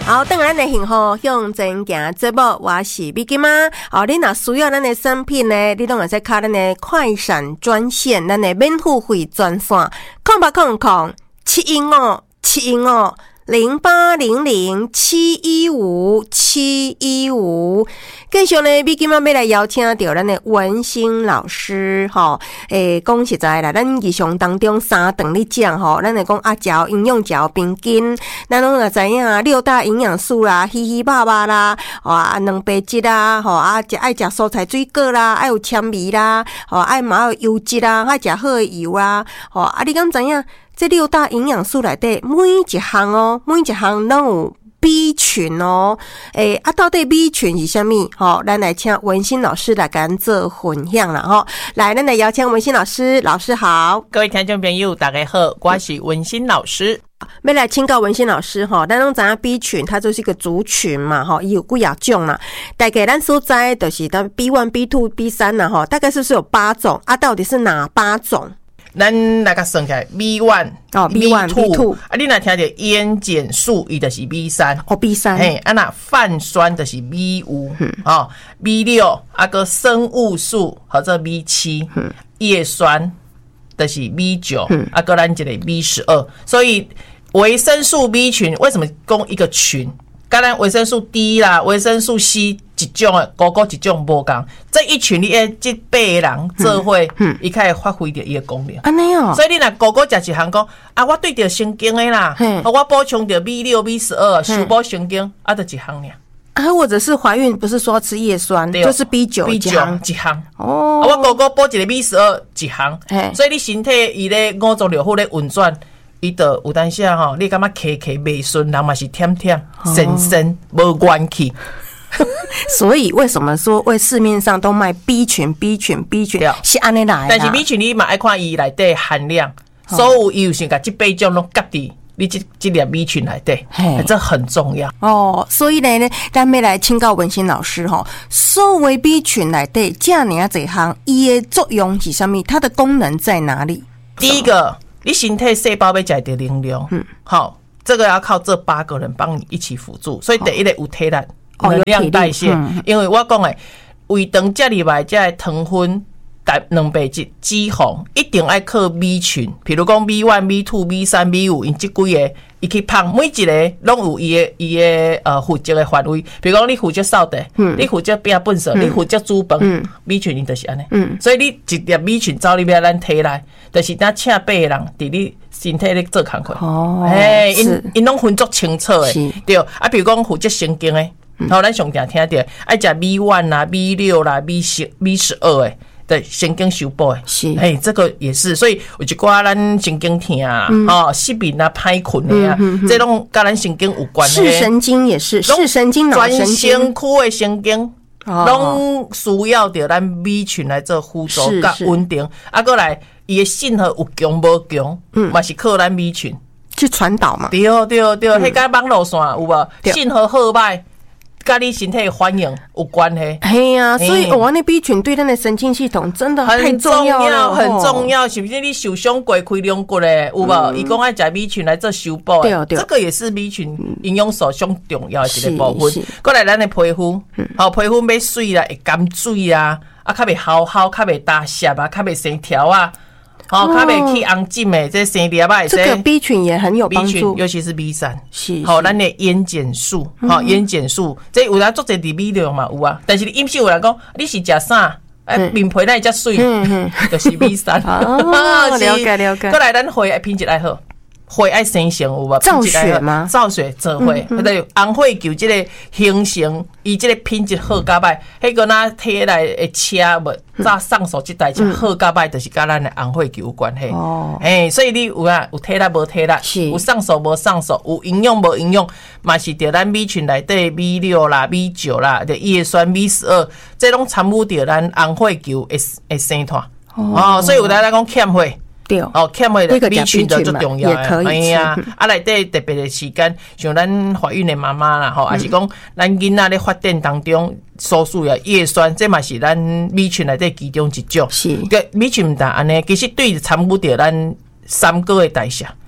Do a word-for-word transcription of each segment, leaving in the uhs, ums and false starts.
好，等下咱的幸福向前行节目，我是美金妈。哦，你若需要咱的产品呢，你拢会使卡咱的快闪专线，咱的免付费专线，空八空空七一五七一五零八零零七一五七一五。继续呢，美金妈要来邀请到咱的文心老师，吼，诶，讲实在啦，咱日常当中三顿咧讲吼，咱来讲阿胶营养胶平均，咱拢若知影六大营养素啦，稀稀巴巴啦，吼啊，蛋白质啦，吼啊，食爱食蔬菜水果啦，爱有纤维啦，吼爱嘛有油脂啦，爱食好的油啦，吼啊，你敢知影？这六大营养素内底每一项哦，每一项拢有 B 群哦，诶啊，到底 B 群是啥物？吼，咱来请文心老师来跟咱做分享啦吼。来，咱来邀请文心老师，老师好， 各位听众朋友，大家好，我是文心老师。 要来请教文心老师吼，咱拢知影 B 群它就是一个族群嘛吼，伊有几啊种啦。大概咱所知就是到 B 一 B 二 B 三 啦吼，大概是不是有八种啊？到底是哪八种？ 咱来个算起来 B 一哦 B 一 B 二啊，你若听到烟碱素伊就是 B 三哦 B 三嘿啊那泛酸就是 B 五、嗯、哦 B 六啊个生物素或者 B 七、嗯、叶酸就是 B 九、嗯、啊个咱一个 B 十二，所以维生素 B 群为什么讲一个群？当然维生素 D 啦，维生素 C 一种的，个个一种无共。这一群你诶，这八个人做伙，伊开始发挥着伊的功能。 安尼哦， 所以你若个个食一项讲啊，我对着神经的啦，我补充着 B 六、B 十二，修补神经，啊，就一项尔。 啊，或者是怀孕不是说吃叶酸，就是 B 九 B 九一项。 哦， 啊、我个个补一个 B 十二一项，所以你身体伊咧五脏六腑咧运转。伊就有当时吼，你感觉咳咳袂顺，人嘛是忝忝、神神无元气。 所以为什么说为市面上都卖 B 群、B 群、B 群是安尼来？ 但是 B 群你嘛爱看伊内底含量，哦、所有伊有想甲这八种拢夹伫你这这粒 B 群内底，这很重要哦。所以呢，咱要来请教文心老师吼，所谓 B 群内底这样这项，伊的作用是什么？它的功能在哪里？ 第一个。你身体细胞要食到能量，嗯，好，这个要靠这八个人帮你一起辅助。所以第一个有体力、能量代谢，嗯、因为我讲的胃肠这里来这糖分、蛋白质、脂肪一定要靠 B 群，比如讲 B 一、B 二、B 三、B 五，因这几个伊去胖，每一个拢有伊的伊的呃负责的范围。比如讲你负责扫地，嗯、你负责变粪扫，嗯、你负责煮饭、嗯、，B 群因就是安尼。嗯，所以你一粒 B 群走入来咱体内。就是咱请八个人伫你身体咧做工课，哦，哎，因因拢分作清楚诶，对啊。比如讲负责神经诶，然后咱上常听到爱食 B 一 啦、B 六 啦、B 十、B 十二诶的神经修补诶，是，哎，这个也是。所以有一寡咱神经痛啊，嗯、哦，失眠啊、歹困诶啊，嗯嗯嗯、这种跟咱神经有关诶。 视神经也是，视神经、脑神经、 全身躯诶神经。拢需要着咱 B 群来做辅助甲稳定，啊，过来伊的信号有强无强，嗯，嘛是靠咱 B 群去传导嘛。 对对对，迄个网络线有无？信号好歹，甲你身体的反应有关系。 嘿呀，所以我那 B 群对咱的神经系统真的太重要了， 很重要。是不是你受伤过、开两骨咧？有无？伊讲爱食 B 群来做修补，这个也是 B 群营养素上重要的一个部分。过来咱的皮肤，好皮肤要水啦，会干水啊，啊，较袂好好，较袂打湿啊，较袂生条啊。好，较袂去红疹诶，这生粒啊， 这个 B 群也很有帮助 ，B 群尤其是 B 三，是好，咱的烟碱素，好烟碱素，这有人做者伫 B 六嘛有啊，但是你饮食有人讲你是食啥？哎，面皮那遮水，就是 B 三。 哦，了解了解。 过来，咱血品质爱好，血爱生成有无？ 造血吗？ 造血造血，迄个红血球这个形成，伊这个品质好甲歹，迄个那体内的车无早上手这台车好甲歹，就是甲咱的红血球有关系。哦，哎，所以你有啊，有体力无体力，有上手无上手，有营养无营养，嘛是着咱 B 群内底 B 六 啦、B 九 啦，的叶酸 B 十二，这拢参与着咱红血球会会生团。哦，所以有来讲欠血。 对哦，欠位的 B 群就最重要的， 哎呀，啊内底特别的时间，像咱怀孕的妈妈啦，吼，还是讲咱囡仔咧发展当中所需要叶酸，这嘛是咱 B 群内底其中一种。是，个 B 群唔但安尼，其实对参与着咱三高的代谢。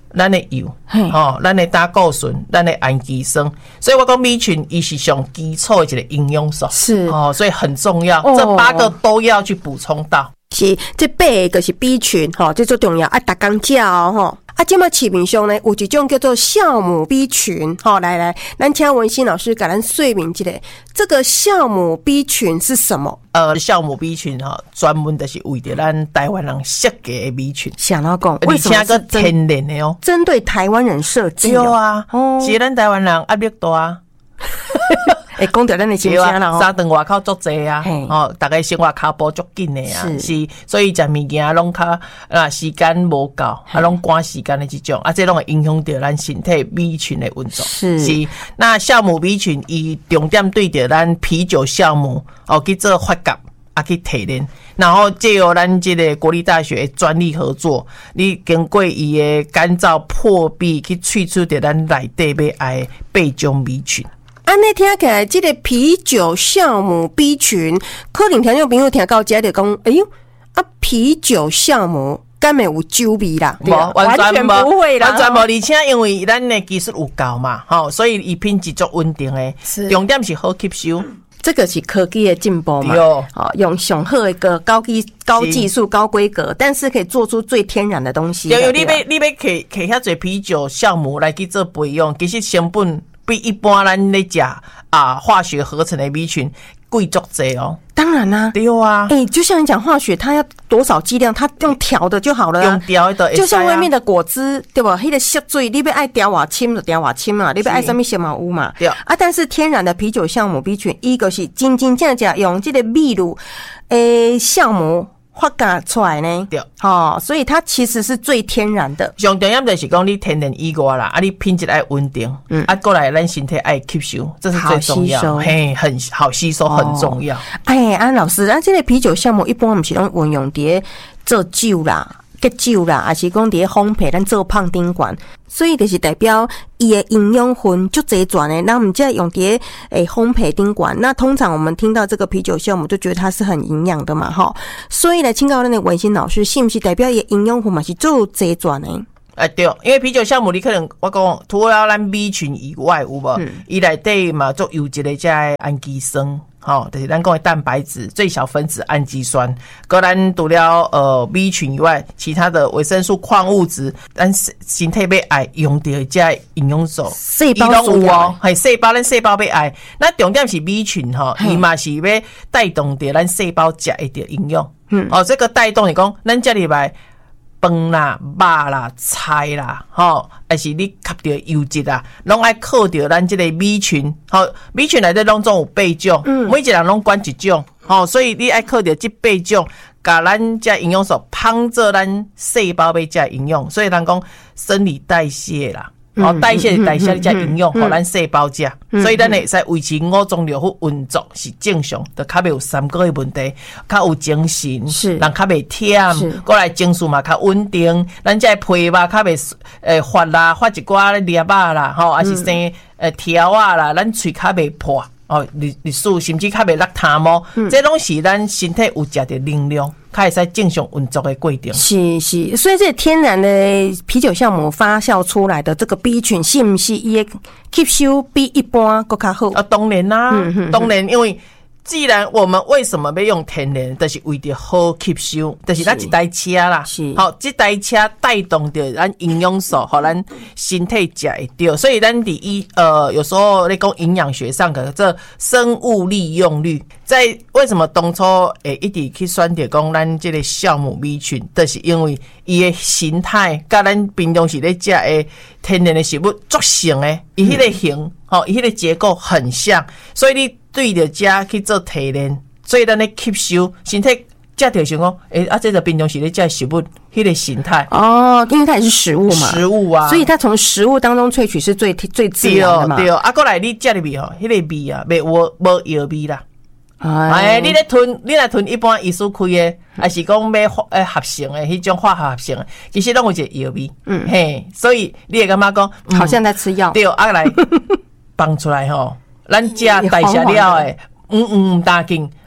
咱的油，吼，咱的胆固醇，咱的氨基酸，所以我讲 B 群伊是上基础的一个营养素， 是哦，所以很重要，哦、这八个都要去补充到。 是，这八个就是 B 群，吼，这最重要，啊，逐工食哦，吼。啊，即马市面上呢有一种叫做酵母 B 群，好，来来，咱请文心老师给咱说明一下，这个酵母 B 群是什么？ 呃，酵母 B 群哈，专门就是为着咱台湾人设计的 B 群。 想要讲，为什么是天然的哦？ 针对台湾人设计哦？对啊，哦，是咱台湾人压力大啊。 会讲到咱的心声啦， 三顿外口足济啊，哦，大家生活脚步足紧的啊，是，所以食物件拢较啊时间无够，啊拢赶时间的这种，啊，这拢会影响到咱身体 B 群的运作。 是， 是，那酵母 B 群伊重点对着咱啤酒酵母哦去做发酵。啊，去提炼，然后借由咱这个国立大学专利合作，你经过伊的干燥破壁去萃出着咱内底要爱的八种 B 群。 安尼听起来，这个啤酒酵母 B 群，可能听众朋友听到这就讲，哎呦，啊，啤酒酵母敢没有酒味啦？ 无，完全不会啦，完全无。而且因为咱的技术有够嘛，吼，所以伊品质足稳定的，重点是好吸收。 这个是科技的进步嘛？哦，用上好一个高技高技术、高规格，但是可以做出最天然的东西。 有有，你要你要摕摕遐侪啤酒酵母来去做培养，其实成本比一般咱咧食啊化学合成的 B 群贵足济哦。 当然啦、啊， 对啊， 哎、欸，就像你讲化学，它要多少剂量，它用调的就好了、啊， 用调的， 就像外面的果汁，对吧？迄个色水，你要爱调偌深就调偌深嘛，你要爱什么什么有嘛，对啊。但是天然的啤酒酵母 B 群，一个是真真正正用这个秘鲁诶酵母发酵出来呢，对，哦，所以它其实是最天然的。 上重要就是讲你天然以外啦，啊，你品质爱稳定，嗯，啊，过来咱身体爱吸收，这是最重要，嘿，很好吸收，很重要。哦、 哎，安老师，啊，这个啤酒酵母一般我们是拢运用伫做酒啦。结酒啦，还是讲伫烘焙，咱做胖丁管，所以就是代表伊的营养分就这转诶。那我们再用伫诶烘焙丁管，那通常我们听到这个啤酒酵母，就觉得它是很营养的嘛，哈。所以来请教咱的文心老师，是不是代表伊营养分嘛是做这转诶？ 哎，对，因为啤酒酵母你可能我讲除了咱 B 群以外，有无？伊内底嘛做有一个遮氨基酸。好、哦，就是咱讲的蛋白质、最小分子氨基酸，跟咱除了呃 B 群以外，其他的维生素、矿物质，咱身体要爱用到这营养素， 细胞有哦，系细胞，咱细胞要爱。那重点是 B 群哈，伊嘛是要带动着咱细胞食一点营养。嗯，哦，这个带动是讲，咱这里来。饭啦、肉啦、菜啦，吼，还是你吸到油脂啦，拢爱靠着咱这个 B 群，吼 ，B 群内底拢总有八种，嗯、每一个人拢管一种，吼，所以你爱靠着这八种，甲咱这营养素帮助咱细胞要这营养，所以人讲生理代谢啦。哦，代谢代谢加营养，互咱细胞食，所以咱会使维持五脏六腑运作是正常，就较袂有三高的问题，较有精神，是人较袂忝，过来情绪嘛较稳定，咱这皮嘛较袂诶发啦，发一寡裂啊啦，吼，还是生诶条啊啦，咱喙较袂破。哦，历历史甚至较袂落痰毛，嗯、这拢是咱身体有食着能量，较会使正常运作的过程。 是是，所以这天然的啤酒酵母发酵出来的这个 B 群，是不是伊的吸收比一般更较好？ 啊，当然啦、啊，嗯、哼哼当然，因为既然我们为什么要用天然，就是为着好吸收，就是咱一台车啦，是好，这台车带动着咱营养素，互咱身体食会到，所以咱第一呃，有时候你讲营养学上的这生物利用率，在为什么当初会一直去选择讲咱这个酵母 B 群，就是因为伊的形态甲咱平常时咧食的天然的食物足像诶，伊迄个形，吼、嗯，伊迄个结构很像，所以你。对着家去做提炼，所以咱咧吸收身体食着想讲，诶、欸、啊，这个平常时咧食食物，迄个形态哦，因为它也是食物嘛， 食物啊， 所以它从食物当中萃取是最最自然的嘛。 对，对啊，过来你食入去吼，迄、那个味啊，袂无无药味啦。哎，你咧吞，你来吞一般医师开的，还是讲要诶合成的迄种化学合成的，其实拢有一个药味。嗯，嘿，所以你会感觉讲、 嗯，好像在吃药。 对，啊来放出来吼。咱食代谢了诶，嗯嗯，唔大紧，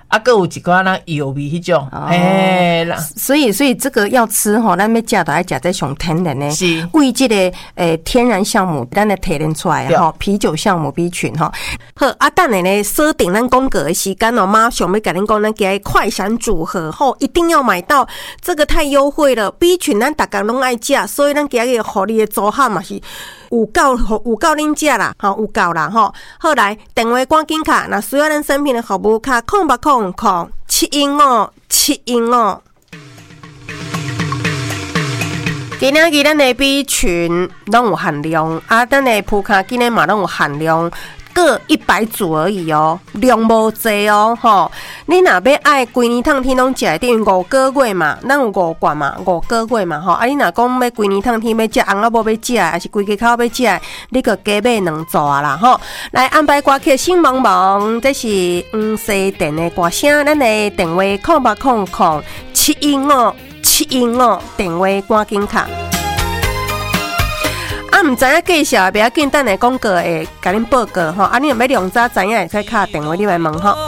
啊，还有一寡那药味迄种，嘿啦。 所以，所以这个要吃吼，咱要食都爱食这上天然的， 是为这个诶天然酵母，咱来提炼出来啊吼，啤酒酵母 B 群吼。好，啊，等下呢，锁定咱广告的时间哦，马上要甲恁讲，咱今日快闪组合吼，一定要买到，这个太优惠了。B 群咱大家拢爱食，所以咱今日互你的组合嘛是。有够有够恁食啦，吼有够啦吼。好来，电话赶紧卡，那需要咱产品的服务卡，空八空空七一五七一五。今仔日咱的 B 群拢有限量，啊，咱的铺卡今日嘛拢有限量。各一百组而已哦，量无济哦，吼！你若要爱规年趟天拢食，等于五个月嘛，咱有五罐嘛，五个月嘛，吼！啊，你若讲要规年趟天要食，翁仔某要食，还是规家口要食，你个加买两组啊啦，吼！来安排歌曲新茫茫，这是黄西电的歌声，咱的电话空八空空七一五七一五，电话赶紧卡。啊，唔知影介绍，不要紧，等下广告会甲恁报告吼。啊，你若要量早知影，会使敲电话你来问吼。